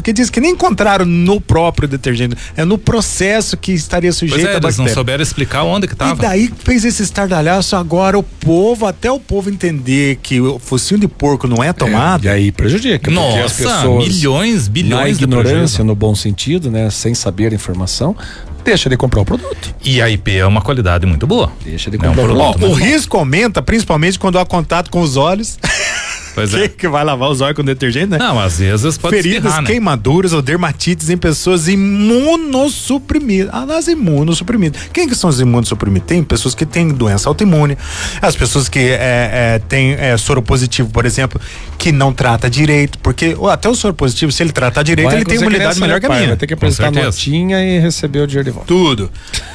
porque diz que nem encontraram no próprio detergente, é no processo que estaria sujeito a bactéria. Eles não souberam explicar onde que tava. E daí fez esse estardalhaço, agora até o povo entender que o focinho de porco não é tomado. E aí prejudica. Nossa, as pessoas, bilhões na ignorância, no bom sentido, né, sem saber a informação, deixa de comprar o produto. E a IP é uma qualidade muito boa. Deixa de comprar o produto. O risco aumenta, principalmente quando há contato com os olhos. Pois é. Que vai lavar os olhos com detergente, né? Não, às vezes pode feridas, espirrar, né? queimaduras ou dermatites em pessoas imunossuprimidas. As imunossuprimidas. Quem que são os imunossuprimidos? Tem pessoas que têm doença autoimune, as pessoas que têm soro positivo, por exemplo, que não trata direito, porque até o soro positivo, se ele tratar direito, ele tem imunidade melhor que a minha. Vai ter que apresentar notinha e receber o dinheiro de volta. Tudo.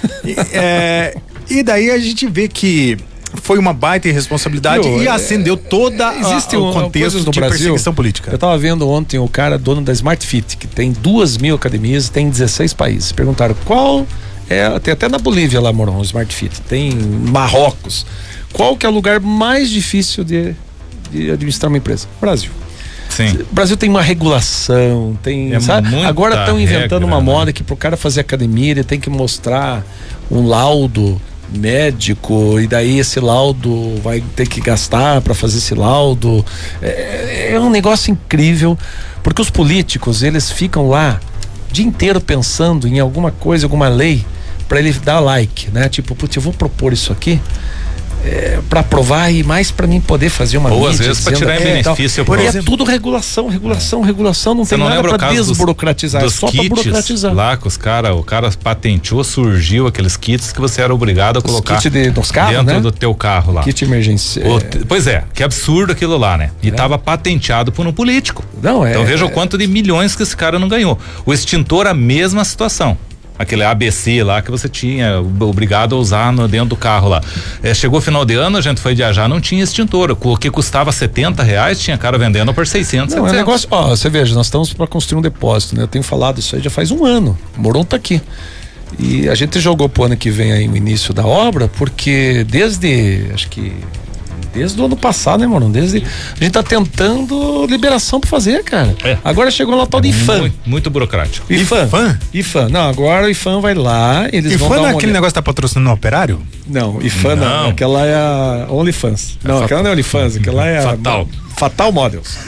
E daí a gente vê que foi uma baita irresponsabilidade e acendeu toda o contexto de perseguição política. Eu tava vendo ontem o cara dono da Smart Fit, que tem 2.000 academias e tem 16 países. Perguntaram qual tem até na Bolívia lá, Moron, o Smart Fit, tem Marrocos. Qual que é o lugar mais difícil de administrar uma empresa? Brasil. Sim. O Brasil tem uma regulação, sabe? Agora estão inventando uma moda que pro cara fazer academia ele tem que mostrar um laudo médico, e daí esse laudo vai ter que gastar para fazer esse laudo. É um negócio incrível, porque os políticos, eles ficam lá o dia inteiro pensando em alguma coisa, alguma lei para ele dar like, né? Tipo, putz, eu vou propor isso aqui para aprovar e mais para mim poder fazer uma mídia. Ou às vezes para tirar benefício. Por exemplo, é tudo regulação, não tem nada para desburocratizar, é só para burocratizar. Lá que o cara patenteou, surgiu aqueles kits que você era obrigado a colocar dos carros, dentro né? do teu carro lá. Kit emergência. Pois é, que absurdo aquilo lá, né? E tava patenteado por um político. Então veja o quanto de milhões que esse cara não ganhou. O extintor, a mesma situação. Aquele ABC lá que você tinha obrigado a usar dentro do carro lá. Chegou final de ano, a gente foi viajar, não tinha extintor. O que custava R$70, tinha cara vendendo por 600, não, 700. É negócio, você veja, nós estamos para construir um depósito, né? Eu tenho falado isso aí já faz um ano. O Moron tá aqui. E a gente jogou pro ano que vem aí o início da obra, porque desde o ano passado, né, mano? A gente tá tentando liberação pra fazer, cara. Agora chegou lá o tal de IFAM. Muito burocrático. IFAM. Não, agora o IFAM vai lá, eles vão dar IFAM não é aquele negócio que tá patrocinando o operário? Não, IFAM não. Aquela é a OnlyFans. Não, aquela não é OnlyFans, aquela é a Fatal Models.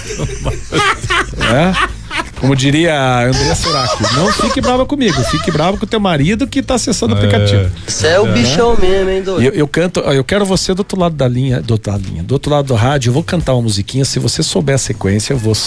Como diria a André Suraki, não fique brava comigo, fique brava com o teu marido que tá acessando o aplicativo. Você é o bichão mesmo, hein, doido? Eu quero você do outro lado da linha, do outro lado do rádio, eu vou cantar uma musiquinha, se você souber a sequência, vou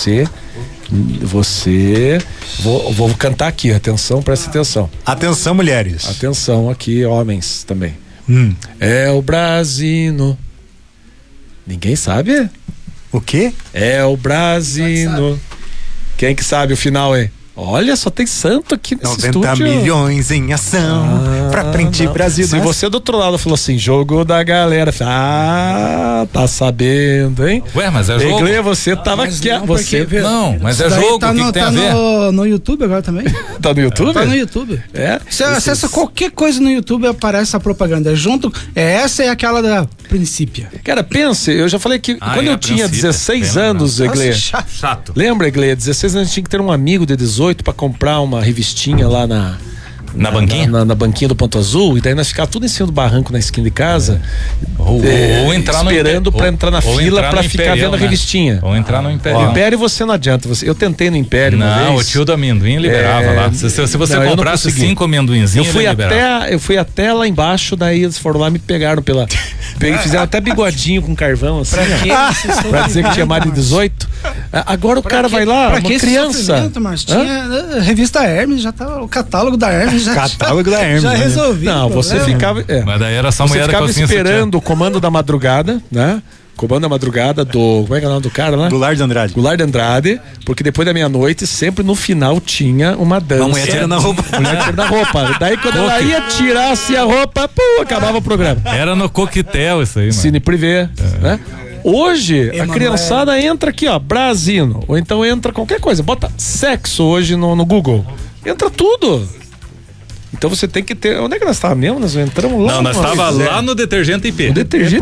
cantar aqui, atenção, presta atenção. Atenção, mulheres. Atenção aqui, homens também. É o Brasino. Ninguém sabe? O quê? É o Brasino. Quem que sabe o final é? Olha, só tem santo aqui nesse 90 estúdio. milhões em ação pra frente Brasil. Se você do outro lado falou assim, jogo da galera, tá sabendo, hein? Ué, mas é jogo. Eglê, você tava aqui. Mas é jogo, o que tem a ver? No YouTube agora também. Tá no YouTube? Tá no YouTube. Você acessa qualquer coisa no YouTube, aparece essa propaganda. Essa é aquela da Princípia. Cara, pense, eu já falei que quando eu tinha 16 anos, Eglê. Chato. Lembra, Eglê? 16 anos tinha que ter um amigo de 18 para comprar uma revistinha lá na banquinha? Na banquinha do Ponto Azul, e daí nós ficávamos tudo em cima do barranco na esquina de casa, ou entrar esperando para entrar na fila para ficar vendo a revistinha. Ou entrar no Império. O Império você não adianta, eu tentei no Império uma vez. Não, o tio do amendoim liberava lá. Se você comprasse 5 amendoinzinhos, eu fui até lá embaixo, daí eles foram lá, me pegaram fizeram até bigodinho com carvão assim, pra dizer que tinha mais de 18. Agora o cara vai lá, uma criança. Tinha revista Hermes, já tava o catálogo da Hermes. Catálogo da Hermes. Já resolvi. Não, você ficava. Mas daí era só você ficava esperando o comando da madrugada, né? Comando da madrugada do. Como é que é o nome do cara lá? Goulart de Andrade. Porque depois da meia-noite, sempre no final tinha uma dança. Uma mulher tirando a roupa. Daí quando ela ia tirar assim a roupa, acabava o programa. Era no coquetel isso aí, mano. Cine Privé, né? Hoje, a criançada entra aqui, Brasino. Ou então entra qualquer coisa. Bota sexo hoje no Google. Entra tudo. Então você tem que ter. Onde é que nós estávamos mesmo? Nós entramos lá. Não, nós estávamos lá no detergente IP. O detergente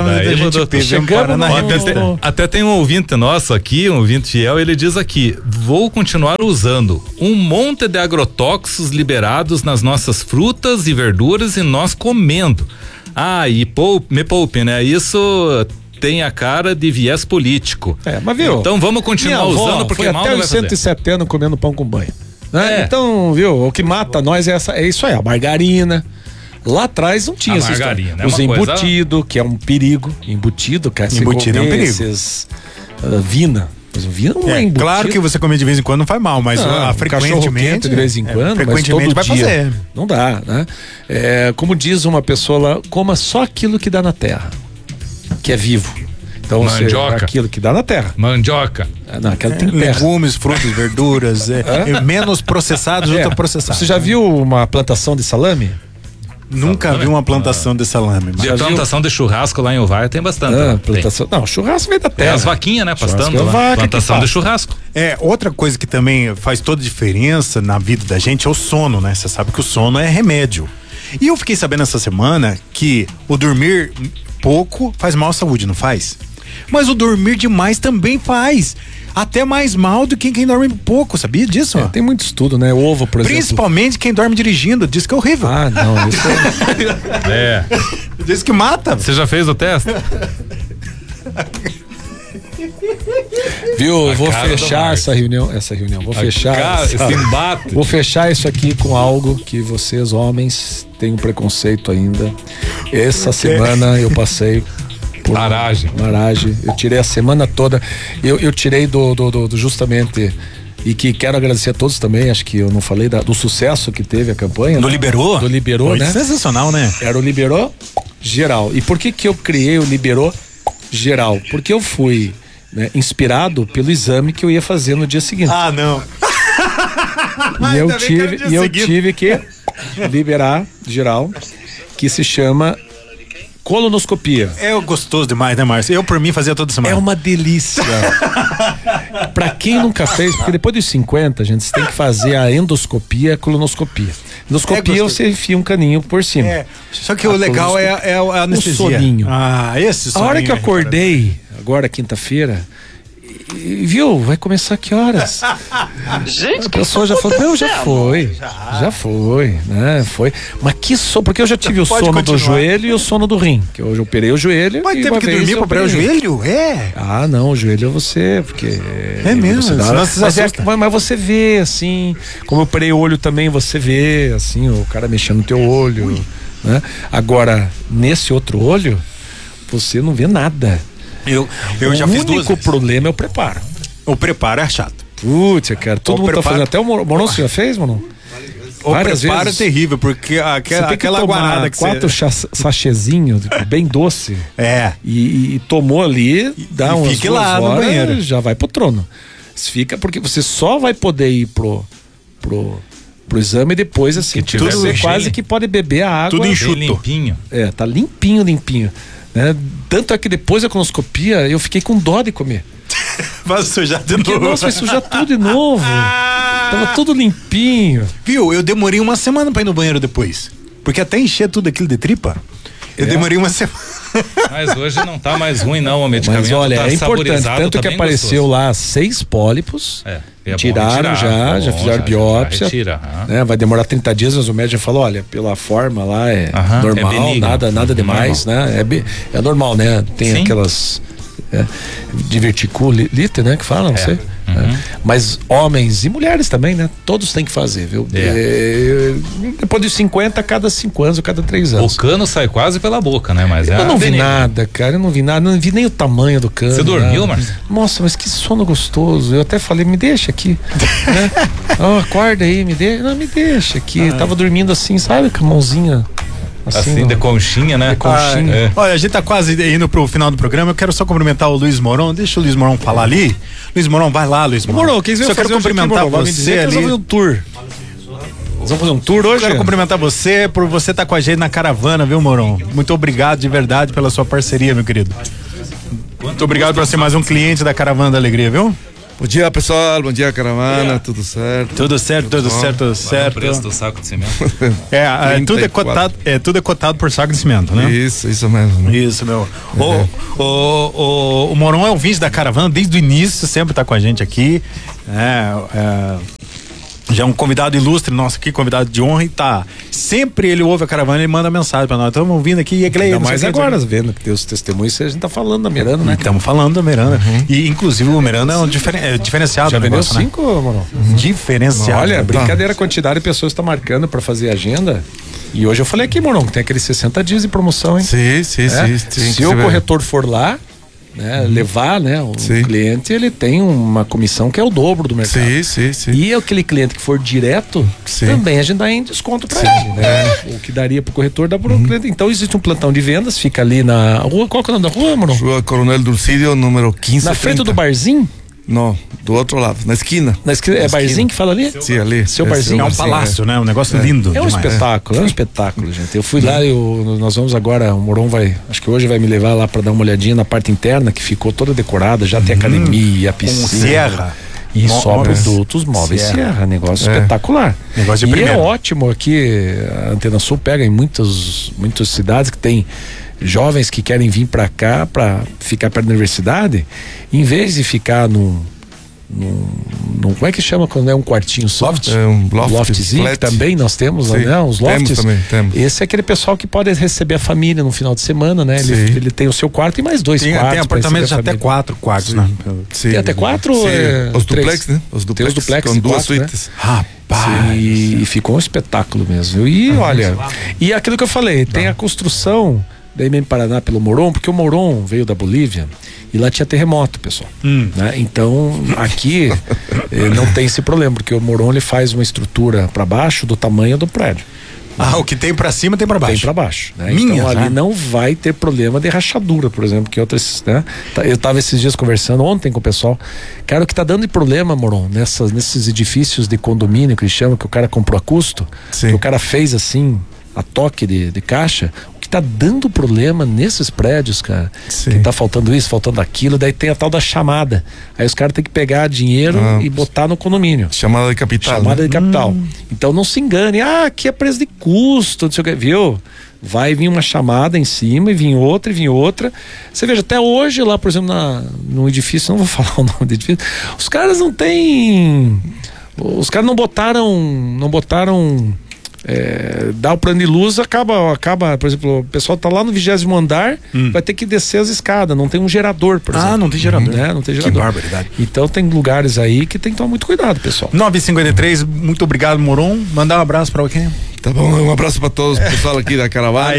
Até tem um ouvinte nosso aqui, um ouvinte fiel, ele diz aqui: vou continuar usando um monte de agrotóxicos liberados nas nossas frutas e verduras e nós comendo. E me poupe, né? Isso tem a cara de viés político. Mas viu? Então vamos continuar usando porque mal até não vai fazer. Até os 107 anos comendo pão com banho. Então, viu? O que mata nós é isso aí, a margarina. Lá atrás não tinha essa margarina. Os embutidos, que é um perigo. Embutido, cara. Embutido é um perigo. Vina. Mas o vina não é embutido. Claro que você comer de vez em quando não faz mal, mas frequentemente de vez em quando, frequentemente vai fazer. Não dá, né? Como diz uma pessoa lá, coma só aquilo que dá na terra, que é vivo. Então aquilo que dá na terra. Mandioca. Não, aquela tem terra. Legumes, frutas, verduras, menos processados, ultraprocessados. Você já viu uma plantação de salame? Nunca vi uma plantação de salame. De plantação de churrasco lá em Ovaia tem bastante. Não, churrasco vem da terra. As vaquinhas, né? Pastando lá. Plantação de churrasco. Outra coisa que também faz toda a diferença na vida da gente é o sono, né? Você sabe que o sono é remédio. E eu fiquei sabendo essa semana que o dormir pouco faz mal à saúde, não faz? Mas o dormir demais também faz. Até mais mal do que quem dorme pouco, sabia disso? Tem muito estudo, né? O ovo, por exemplo. Principalmente quem dorme dirigindo, diz que é horrível. Não, isso Diz que mata. Você já fez o teste? Viu? Vou fechar essa reunião. Vou fechar esse embate. Vou fechar isso aqui com algo que vocês, homens, têm um preconceito ainda. Essa semana eu passei Maragem. Eu tirei a semana toda. Eu tirei do justamente. E que quero agradecer a todos também. Acho que eu não falei do sucesso que teve a campanha. Do Liberou? Do Liberou, né? Sensacional, né? Era o Liberou geral. E por que eu criei o Liberou geral? Porque eu fui inspirado pelo exame que eu ia fazer no dia seguinte. Não. E eu tive que liberar geral, que se chama colonoscopia. É gostoso demais, né, Márcio? Eu, por mim, fazia toda semana. É uma delícia. Pra quem nunca fez, porque depois dos 50, gente, você tem que fazer a endoscopia e a colonoscopia. Endoscopia, você enfia um caninho por cima. Só que o legal é a anestesia. O soninho. Esse soninho. A hora que eu acordei, agora quinta-feira, viu? Vai começar que horas? Gente, a pessoa já falou, não, já foi, né? Foi. Mas que sono, porque eu já tive o sono do joelho e o sono do rim, que hoje eu operei o joelho. Mas teve que dormir pra operar o joelho? Não, o joelho é você, porque... É mesmo? Mas você vê, assim, como eu operei o olho também, você vê, assim, o cara mexendo no teu olho, né? Agora, nesse outro olho, você não vê nada. Eu já fiz duas vezes. O único problema é o preparo. O preparo é chato. Putz, cara, todo mundo tá fazendo. Até o Moron, você já fez, mano? O preparo é terrível, porque aquela guarada que 4 sachezinhos, bem doce. E tomou ali, dá umas fique lá no banheiro. Já vai pro trono. Fica, porque você só vai poder ir pro exame depois, assim. Tudo você quase que pode beber a água. Tudo enxuto. Limpinho. Tá limpinho. Né? Tanto é que depois da colonoscopia eu fiquei com dó de comer. Vai sujar de novo. Nossa, vai sujar tudo de novo. Tava tudo limpinho. Viu? Eu demorei uma semana pra ir no banheiro depois. Porque até encher tudo aquilo de tripa, eu demorei uma semana. Mas hoje não tá mais ruim, não. O medicamento. Mas olha, tá é importante. Tanto que apareceu gostoso. Lá 6 pólipos. Tiraram já fizeram biópsia. Vai demorar 30 dias, mas o médico falou: olha, pela forma lá é normal, benigno, nada demais, né? É normal, né? Tem aquelas diverticulite, né? Que falam, não sei. Mas homens e mulheres também, né? Todos têm que fazer, viu? Depois dos 50, a cada 5 anos, a cada 3 anos. O cano sai quase pela boca, né? Mas eu não vi nada, cara. Eu não vi nada, não vi nem o tamanho do cano. Você dormiu, Márcio? Nossa, mas que sono gostoso. Eu até falei, me deixa aqui. Né? Acorda aí, me deixa. Não, me deixa aqui. Eu tava dormindo assim, sabe? Com a mãozinha. Assim, de conchinha, né? De conchinha. Olha, a gente tá quase indo pro final do programa. Eu quero só cumprimentar o Luiz Moron. Deixa o Luiz Moron falar ali. Luiz Moron, vai lá, Luiz Moron. Moron, quem só quero cumprimentar você ali. Nós vamos fazer um tour. Nós vamos fazer um tour hoje? Quero cumprimentar você por você estar com a gente na caravana, viu, Moron? Muito obrigado de verdade pela sua parceria, meu querido. Muito obrigado por ser mais um cliente da Caravana da Alegria, viu? Bom dia, pessoal. Bom dia, caravana. Tudo certo? Tudo certo. O preço do saco de cimento. Tudo é cotado por saco de cimento, né? Isso mesmo. Isso, meu. O Moron é ouvinte da caravana desde o início, sempre tá com a gente aqui. Já é um convidado ilustre nosso aqui, convidado de honra, e tá. Sempre ele ouve a caravana e manda mensagem pra nós. Estamos ouvindo aqui, ainda mais agora, vendo que tem os testemunhos, a gente tá falando da Miranda, né? Estamos falando da Miranda. E inclusive o Miranda é um diferenciado. Já vendeu 5, mano? Diferenciado. Olha, brincadeira a quantidade de pessoas que tá marcando pra fazer agenda. E hoje eu falei aqui, Morão, que tem aqueles 60 dias de promoção, hein? Sim. Se o corretor for lá, né, levar, né, o cliente, ele tem uma comissão que é o dobro do mercado. Sim. E aquele cliente que for direto, também a gente dá em desconto pra ele, né? O que daria pro corretor, dá pro cliente. Então existe um plantão de vendas, fica ali na rua, qual que é o nome da rua, mano? Rua Coronel Dulcídio, número 15. Na frente do barzinho? Não, do outro lado, na esquina. É barzinho que fala ali? Sim, ali. Seu barzinho. É um palácio, né? Um negócio lindo. É um espetáculo, gente. Eu fui lá, nós vamos agora, o Moron acho que hoje vai me levar lá pra dar uma olhadinha na parte interna, que ficou toda decorada, já tem academia, piscina. Serra. E só produtos móveis Serra, negócio espetacular. Negócio de primeira. E é ótimo aqui, a Antena Sul pega em muitas cidades que tem jovens que querem vir para cá para ficar perto da universidade, em vez de ficar num como é que chama quando é um quartinho só? Um loftzinho, que também nós temos, né? Uns lofts. Temos. Esse é aquele pessoal que pode receber a família no final de semana, né? Ele tem o seu quarto e mais 2 quartos. Tem apartamentos de até 4 quartos, né? Sim. Tem até 4? Os duplex, né? Os duplex com 2 suítes. Né? Rapaz. E ficou um espetáculo mesmo. E olha, e aquilo que eu falei, tem a construção da MM Paraná pelo Moron, porque o Moron veio da Bolívia e lá tinha terremoto, pessoal. Né? Então aqui não tem esse problema, porque o Moron ele faz uma estrutura para baixo do tamanho do prédio. O que tem para cima tem para baixo. Tem para baixo, né? Então ali não vai ter problema de rachadura, por exemplo, que outras, né? Eu tava esses dias conversando ontem com o pessoal, cara, o que tá dando de problema, Moron, nesses edifícios de condomínio que eles chamam, que o cara comprou a custo, que o cara fez assim, a toque de caixa, que tá dando problema nesses prédios, cara, que tá faltando isso, faltando aquilo, daí tem a tal da chamada, aí os caras têm que pegar dinheiro e botar no condomínio. Chamada de capital. De capital. Então não se engane, aqui é preço de custo, não sei o que, viu? Vai vir uma chamada em cima e vir outra. Você veja, até hoje lá, por exemplo, no edifício, não vou falar o nome do edifício, os caras não botaram dá o plano de luz, acaba, por exemplo, o pessoal tá lá no 20º andar, vai ter que descer as escadas, não tem um gerador, por exemplo. Não tem gerador. Não tem gerador. Que barbaridade. Então tem lugares aí que tem que tomar muito cuidado, pessoal. 9h53, muito obrigado, Moron. Mandar um abraço para alguém. Tá bom, um abraço para todos, pessoal aqui da caravana.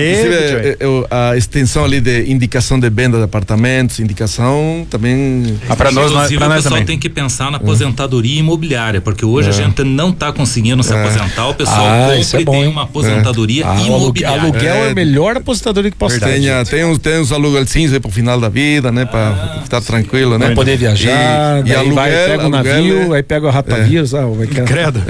A extensão ali de indicação de venda de apartamentos, indicação também. Para nós, o pessoal também tem que pensar na aposentadoria imobiliária, porque hoje a gente não tá conseguindo se aposentar, o pessoal compra e tem uma aposentadoria imobiliária. Aluguel é a melhor aposentadoria que possa ter. Tem uns aluguelzinhos aí pro final da vida, né? Para estar tranquilo, né? Pra poder viajar, e aluguel, pega o navio, aí pega o ratavírus, credo.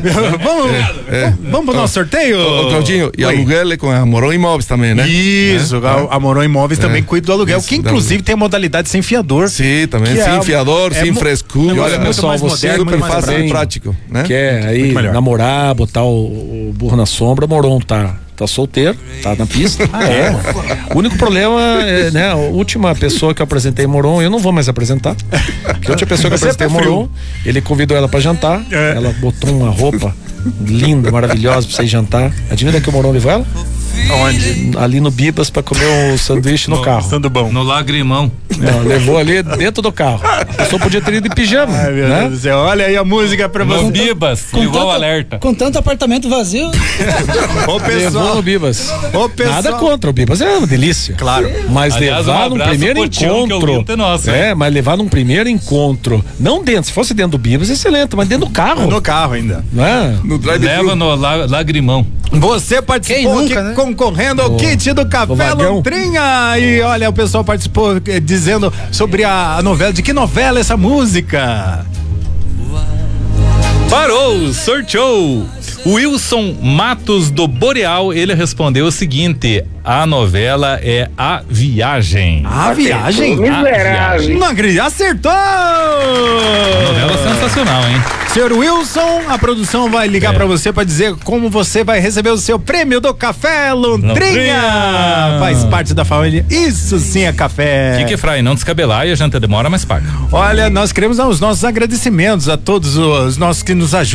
Vamos pro nosso sorteio. Claudinho, e aluguel é com a Moron Imóveis também, né? Isso, a Moron Imóveis também cuida do aluguel, que inclusive tem a modalidade sem fiador. Sim, também, sem fiador, sem frescura. Olha, pessoal, você super fácil e prático, né? Quer aí namorar, botar o burro na sombra, Moron tá solteiro, tá na pista. O único problema é, né, a última pessoa que eu apresentei Moron, eu não vou mais apresentar, porque a última pessoa que eu apresentei Moron, ele convidou ela pra jantar, ela botou uma roupa linda, maravilhosa pra sair jantar. Adivinha que o Moron levou ela? Onde? Ali no Bibas pra comer um sanduíche no carro. Bom. No Lagrimão. Não, levou ali dentro do carro. A pessoa podia ter ido de pijama. Ai, meu Deus do céu. Olha aí a música pra você. No Bibas, ligou o alerta. Com tanto apartamento vazio. Ô, pessoal. Levou no Bibas. Ô, pessoal. Nada contra, o Bibas é uma delícia. Claro. Mas aliás, levar num primeiro encontro. Mas levar num primeiro encontro. Não dentro, se fosse dentro do Bibas, excelente, mas dentro do carro. No carro ainda. Não é? Leva no Lagrimão. Você participou aqui, né? Concorrendo ao kit do Café Lontrinha. E olha, o pessoal participou dizendo sobre a novela. De que novela é essa música? Parou, sorteou Wilson Matos do Boreal, ele respondeu o seguinte: a novela é A Viagem. A Viagem? Não acredito, acertou! Novela sensacional, hein? Senhor Wilson, a produção vai ligar pra você pra dizer como você vai receber o seu prêmio do Café Londrina. Faz parte da família. Isso sim é café. Fique frai, não descabelar e a janta demora, mas paga. Olha, nós queremos dar os nossos agradecimentos a todos os nossos que nos ajudam